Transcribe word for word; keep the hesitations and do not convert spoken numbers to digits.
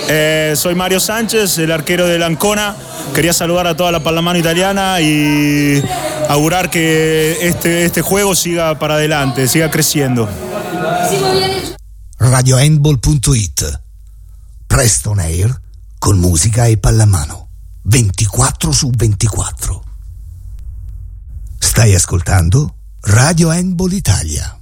Eh, soy Mario Sánchez, el arquero del Ancona. Quería saludar a toda la pallamano italiana y augurar que este, este juego siga para adelante, siga creciendo. radio handball punto it. Presto on air con musica e pallamano ventiquattro su ventiquattro. Stai ascoltando Radio Handball Italia.